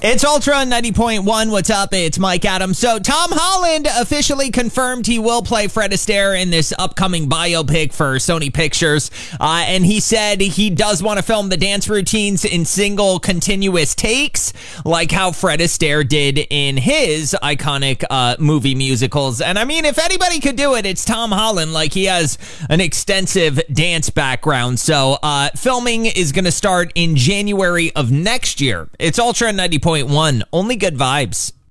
It's Ultra 90.1. What's up? It's Mike Adams. So Tom Holland officially confirmed he will play Fred Astaire in this upcoming biopic for Sony Pictures. And he said he does want to film the dance routines in single continuous takes, like how Fred Astaire did in his iconic movie musicals. And I mean, if anybody could do it, it's Tom Holland. Like, he has an extensive dance background. So filming is going to start in January of next year. It's Ultra 90.1. Only good vibes.